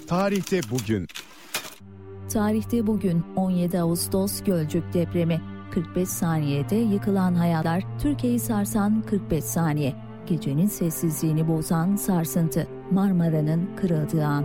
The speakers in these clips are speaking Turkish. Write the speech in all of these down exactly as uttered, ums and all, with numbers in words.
Tarihte bugün. Tarihte bugün on yedi Ağustos Gölcük depremi. kırk beş saniyede yıkılan hayatlar, Türkiye'yi sarsan kırk beş saniye. Gecenin sessizliğini bozan sarsıntı, Marmara'nın kırıldığı an.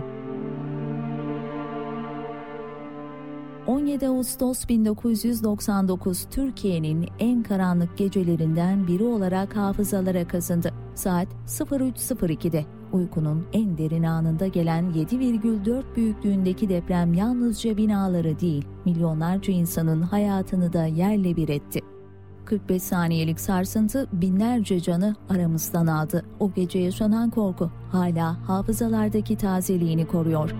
on yedi Ağustos bin dokuz yüz doksan dokuz Türkiye'nin en karanlık gecelerinden biri olarak hafızalara kazındı. Saat sıfır üç sıfır ikide uykunun en derin anında gelen yedi virgül dört büyüklüğündeki deprem yalnızca binaları değil, milyonlarca insanın hayatını da yerle bir etti. kırk beş saniyelik sarsıntı binlerce canı aramızdan aldı. O gece yaşanan korku hala hafızalardaki tazeliğini koruyor.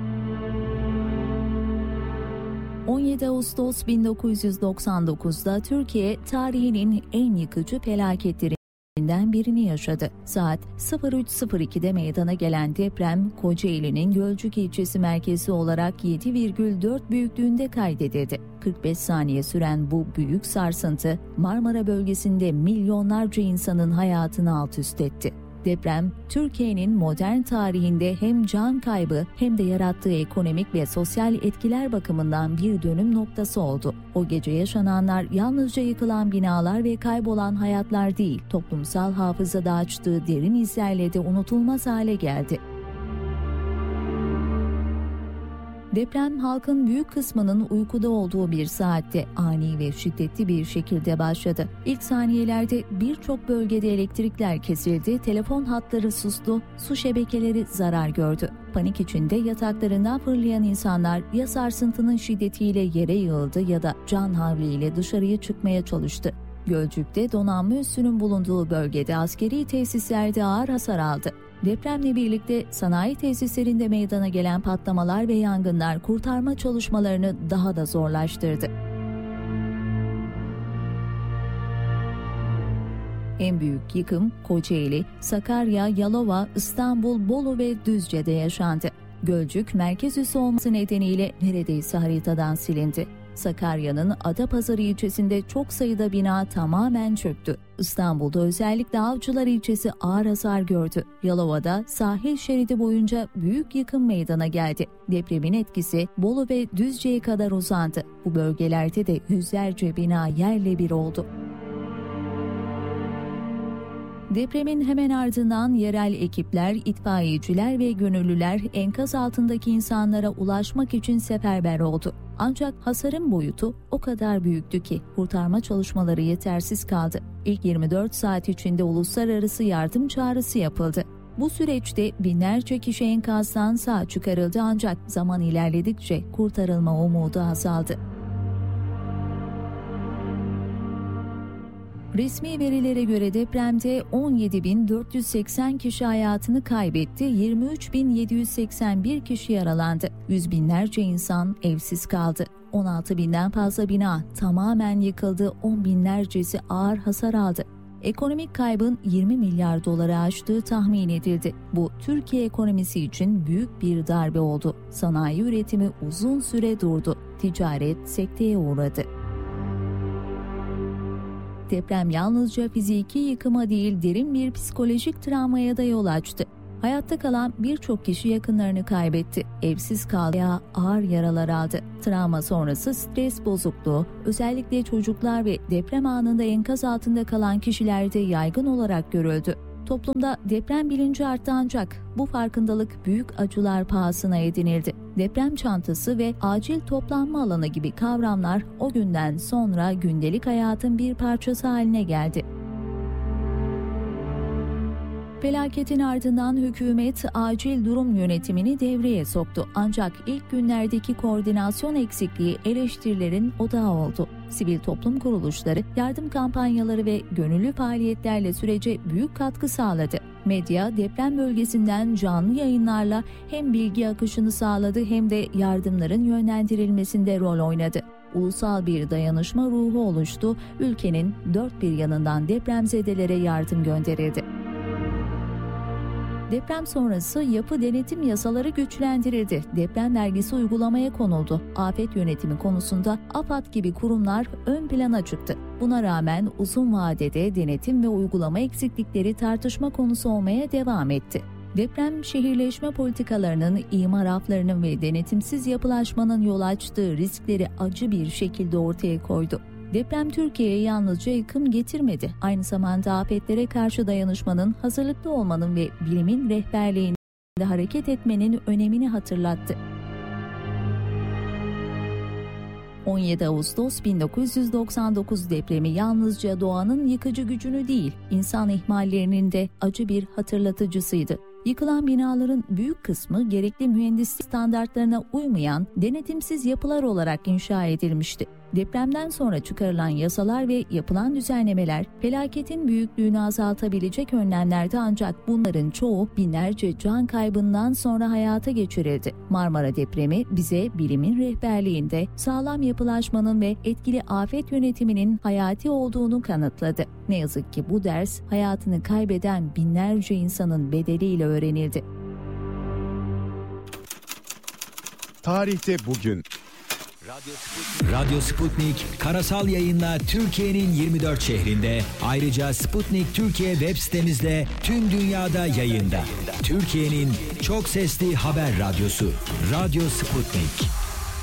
on yedi Ağustos bin dokuz yüz doksan dokuzda Türkiye tarihinin en yıkıcı felaketlerinden birini yaşadı. Saat sıfır üç sıfır ikide meydana gelen deprem Kocaeli'nin Gölcük ilçesi merkezi olarak yedi virgül dört büyüklüğünde kaydedildi. kırk beş saniye süren bu büyük sarsıntı Marmara bölgesinde milyonlarca insanın hayatını alt üst etti. Deprem, Türkiye'nin modern tarihinde hem can kaybı hem de yarattığı ekonomik ve sosyal etkiler bakımından bir dönüm noktası oldu. O gece yaşananlar yalnızca yıkılan binalar ve kaybolan hayatlar değil, toplumsal hafızada açtığı derin izlerle de unutulmaz hale geldi. Deprem halkın büyük kısmının uykuda olduğu bir saatte ani ve şiddetli bir şekilde başladı. İlk saniyelerde birçok bölgede elektrikler kesildi, telefon hatları sustu, su şebekeleri zarar gördü. Panik içinde yataklarından fırlayan insanlar ya sarsıntının şiddetiyle yere yığıldı ya da can havliyle dışarıya çıkmaya çalıştı. Gölcük'te donanma üssünün bulunduğu bölgede askeri tesislerde ağır hasar aldı. Depremle birlikte sanayi tesislerinde meydana gelen patlamalar ve yangınlar kurtarma çalışmalarını daha da zorlaştırdı. En büyük yıkım Kocaeli, Sakarya, Yalova, İstanbul, Bolu ve Düzce'de yaşandı. Gölcük merkez üssü olması nedeniyle neredeyse haritadan silindi. Sakarya'nın Adapazarı ilçesinde çok sayıda bina tamamen çöktü. İstanbul'da özellikle Avcılar ilçesi ağır hasar gördü. Yalova'da sahil şeridi boyunca büyük yıkım meydana geldi. Depremin etkisi Bolu ve Düzce'ye kadar uzandı. Bu bölgelerde de yüzlerce bina yerle bir oldu. Depremin hemen ardından yerel ekipler, itfaiyeciler ve gönüllüler enkaz altındaki insanlara ulaşmak için seferber oldu. Ancak hasarın boyutu o kadar büyüktü ki kurtarma çalışmaları yetersiz kaldı. İlk yirmi dört saat içinde uluslararası yardım çağrısı yapıldı. Bu süreçte binlerce kişi enkazdan sağ çıkarıldı ancak zaman ilerledikçe kurtarılma umudu azaldı. Resmi verilere göre depremde on yedi bin dört yüz seksen kişi hayatını kaybetti, yirmi üç bin yedi yüz seksen bir kişi yaralandı. Yüz binlerce insan evsiz kaldı. on altı binden fazla bina tamamen yıkıldı, on binlercesi ağır hasar aldı. Ekonomik kaybın yirmi milyar doları aştığı tahmin edildi. Bu Türkiye ekonomisi için büyük bir darbe oldu. Sanayi üretimi uzun süre durdu. Ticaret sekteye uğradı. Deprem yalnızca fiziki yıkıma değil, derin bir psikolojik travmaya da yol açtı. Hayatta kalan birçok kişi yakınlarını kaybetti. Evsiz kaldı veya ağır yaralar aldı. Travma sonrası stres bozukluğu, özellikle çocuklar ve deprem anında enkaz altında kalan kişilerde yaygın olarak görüldü. Toplumda deprem bilinci arttı ancak bu farkındalık büyük acılar pahasına edinildi. Deprem çantası ve acil toplanma alanı gibi kavramlar o günden sonra gündelik hayatın bir parçası haline geldi. Felaketin ardından hükümet acil durum yönetimini devreye soktu. Ancak ilk günlerdeki koordinasyon eksikliği eleştirilerin odağı oldu. Sivil toplum kuruluşları, yardım kampanyaları ve gönüllü faaliyetlerle sürece büyük katkı sağladı. Medya deprem bölgesinden canlı yayınlarla hem bilgi akışını sağladı hem de yardımların yönlendirilmesinde rol oynadı. Ulusal bir dayanışma ruhu oluştu. Ülkenin dört bir yanından depremzedelere yardım gönderildi. Deprem sonrası yapı denetim yasaları güçlendirildi. Deprem vergisi uygulamaya konuldu. Afet yönetimi konusunda AFAD gibi kurumlar ön plana çıktı. Buna rağmen uzun vadede denetim ve uygulama eksiklikleri tartışma konusu olmaya devam etti. Deprem, şehirleşme politikalarının, imar aflarının ve denetimsiz yapılaşmanın yol açtığı riskleri acı bir şekilde ortaya koydu. Deprem Türkiye'ye yalnızca yıkım getirmedi. Aynı zamanda afetlere karşı dayanışmanın, hazırlıklı olmanın ve bilimin rehberliğinde hareket etmenin önemini hatırlattı. on yedi Ağustos bin dokuz yüz doksan dokuz depremi yalnızca doğanın yıkıcı gücünü değil, insan ihmallerinin de acı bir hatırlatıcısıydı. Yıkılan binaların büyük kısmı gerekli mühendislik standartlarına uymayan denetimsiz yapılar olarak inşa edilmişti. Depremden sonra çıkarılan yasalar ve yapılan düzenlemeler felaketin büyüklüğünü azaltabilecek önlemlerdi, ancak bunların çoğu binlerce can kaybından sonra hayata geçirildi. Marmara depremi bize bilimin rehberliğinde sağlam yapılaşmanın ve etkili afet yönetiminin hayati olduğunu kanıtladı. Ne yazık ki bu ders hayatını kaybeden binlerce insanın bedeliyle öğrenildi. Tarihte bugün. Radyo Sputnik. Radyo Sputnik karasal yayınla Türkiye'nin yirmi dört şehrinde, ayrıca Sputnik Türkiye web sitemizde tüm dünyada yayında. Türkiye'nin çok sesli haber radyosu Radyo Sputnik.